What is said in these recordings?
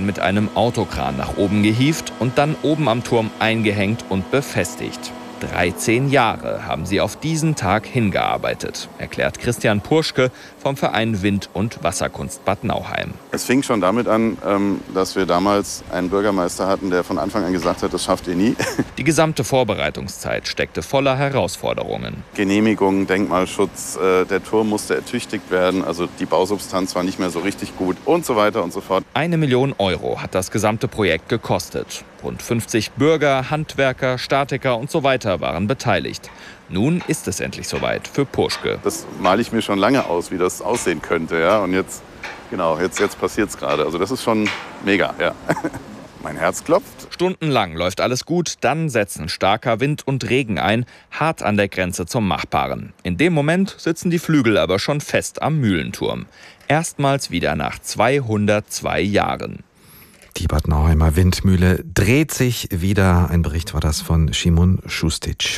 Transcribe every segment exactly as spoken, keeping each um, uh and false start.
werden mit einem Autokran nach oben gehievt und dann oben am Turm eingehängt und befestigt. dreizehn Jahre haben sie auf diesen Tag hingearbeitet, erklärt Christian Purschke vom Verein Wind- und Wasserkunst Bad Nauheim. Es fing schon damit an, dass wir damals einen Bürgermeister hatten, der von Anfang an gesagt hat, das schafft ihr nie. Die gesamte Vorbereitungszeit steckte voller Herausforderungen. Genehmigung, Denkmalschutz, der Turm musste ertüchtigt werden, also die Bausubstanz war nicht mehr so richtig gut und so weiter und so fort. Eine Million Euro hat das gesamte Projekt gekostet. Rund fünfzig Bürger, Handwerker, Statiker und so weiter waren beteiligt. Nun ist es endlich soweit für Purschke. Das male ich mir schon lange aus, wie das aussehen könnte. Ja? Und jetzt, genau, jetzt, jetzt passiert es gerade. Also das ist schon mega. Ja. Mein Herz klopft. Stundenlang läuft alles gut, dann setzen starker Wind und Regen ein, hart an der Grenze zum Machbaren. In dem Moment sitzen die Flügel aber schon fest am Mühlenturm. Erstmals wieder nach zweihundertzwei Jahren. Die Bad Nauheimer Windmühle dreht sich wieder. Ein Bericht war das von Szymon Šustić.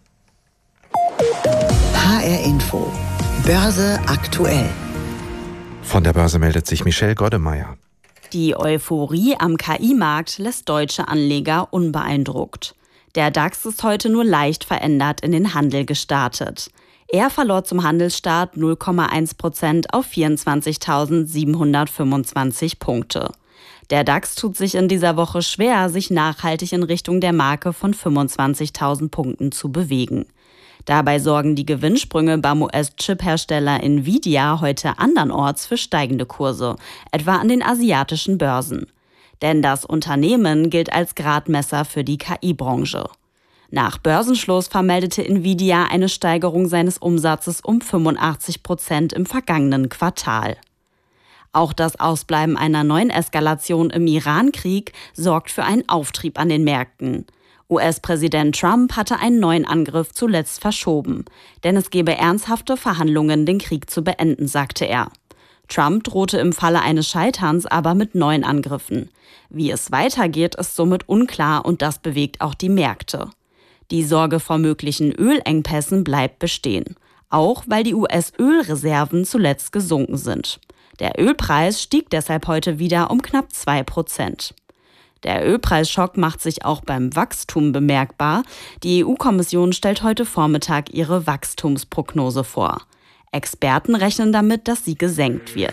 H R Info. Börse aktuell. Von der Börse meldet sich Michelle Goddemeyer. Die Euphorie am K I-Markt lässt deutsche Anleger unbeeindruckt. Der DAX ist heute nur leicht verändert in den Handel gestartet. Er verlor zum Handelsstart null Komma eins Prozent auf vierundzwanzigtausendsiebenhundertfünfundzwanzig Punkte. Der DAX tut sich in dieser Woche schwer, sich nachhaltig in Richtung der Marke von fünfundzwanzigtausend Punkten zu bewegen. Dabei sorgen die Gewinnsprünge beim U S-Chip-Hersteller Nvidia heute andernorts für steigende Kurse, etwa an den asiatischen Börsen. Denn das Unternehmen gilt als Gradmesser für die K I-Branche. Nach Börsenschluss vermeldete Nvidia eine Steigerung seines Umsatzes um fünfundachtzig Prozent im vergangenen Quartal. Auch das Ausbleiben einer neuen Eskalation im Iran-Krieg sorgt für einen Auftrieb an den Märkten. U S-Präsident Trump hatte einen neuen Angriff zuletzt verschoben, denn es gebe ernsthafte Verhandlungen, den Krieg zu beenden, sagte er. Trump drohte im Falle eines Scheiterns aber mit neuen Angriffen. Wie es weitergeht, ist somit unklar und das bewegt auch die Märkte. Die Sorge vor möglichen Ölengpässen bleibt bestehen, auch weil die U S-Ölreserven zuletzt gesunken sind. Der Ölpreis stieg deshalb heute wieder um knapp zwei Prozent. Der Ölpreisschock macht sich auch beim Wachstum bemerkbar. Die E U-Kommission stellt heute Vormittag ihre Wachstumsprognose vor. Experten rechnen damit, dass sie gesenkt wird.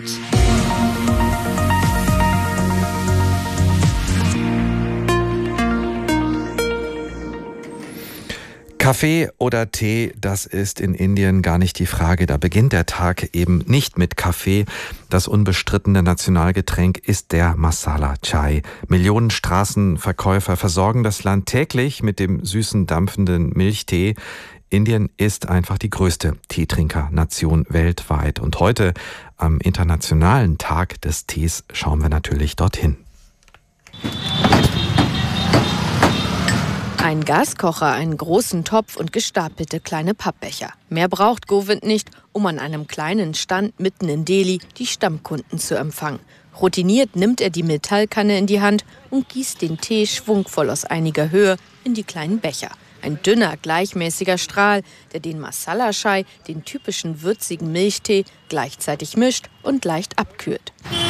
Kaffee oder Tee, das ist in Indien gar nicht die Frage. Da beginnt der Tag eben nicht mit Kaffee. Das unbestrittene Nationalgetränk ist der Masala Chai. Millionen Straßenverkäufer versorgen das Land täglich mit dem süßen, dampfenden Milchtee. Indien ist einfach die größte Teetrinkernation weltweit. Und heute, am Internationalen Tag des Tees, schauen wir natürlich dorthin. Ein Gaskocher, einen großen Topf und gestapelte kleine Pappbecher. Mehr braucht Govind nicht, um an einem kleinen Stand mitten in Delhi die Stammkunden zu empfangen. Routiniert nimmt er die Metallkanne in die Hand und gießt den Tee schwungvoll aus einiger Höhe in die kleinen Becher. Ein dünner, gleichmäßiger Strahl, der den Masala Chai, den typischen würzigen Milchtee, gleichzeitig mischt und leicht abkühlt.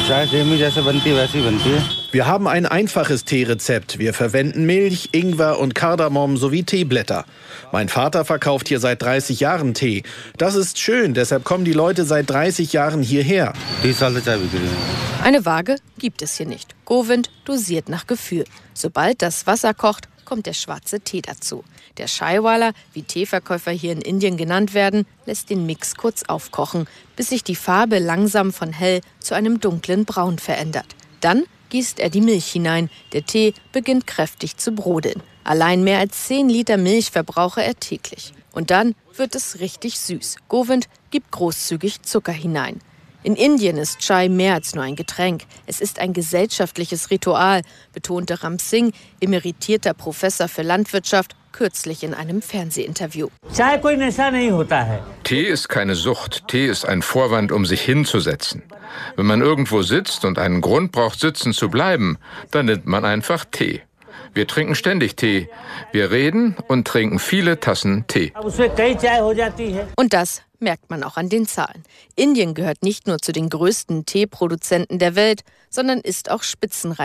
Wir haben ein einfaches Teerezept. Wir verwenden Milch, Ingwer und Kardamom sowie Teeblätter. Mein Vater verkauft hier seit dreißig Jahren Tee. Das ist schön, deshalb kommen die Leute seit dreißig Jahren hierher. Eine Waage gibt es hier nicht. Govind dosiert nach Gefühl. Sobald das Wasser kocht, kommt der schwarze Tee dazu. Der Chaiwala, wie Teeverkäufer hier in Indien genannt werden, lässt den Mix kurz aufkochen, bis sich die Farbe langsam von hell zu einem dunklen Braun verändert. Dann gießt er die Milch hinein. Der Tee beginnt kräftig zu brodeln. Allein mehr als zehn Liter Milch verbrauche er täglich. Und dann wird es richtig süß. Govind gibt großzügig Zucker hinein. In Indien ist Chai mehr als nur ein Getränk. Es ist ein gesellschaftliches Ritual, betonte Ram Singh, emeritierter Professor für Landwirtschaft, kürzlich in einem Fernsehinterview. Tee ist keine Sucht. Tee ist ein Vorwand, um sich hinzusetzen. Wenn man irgendwo sitzt und einen Grund braucht, sitzen zu bleiben, dann nimmt man einfach Tee. Wir trinken ständig Tee. Wir reden und trinken viele Tassen Tee. Und das merkt man auch an den Zahlen. Indien gehört nicht nur zu den größten Teeproduzenten der Welt, sondern ist auch Spitzenreiter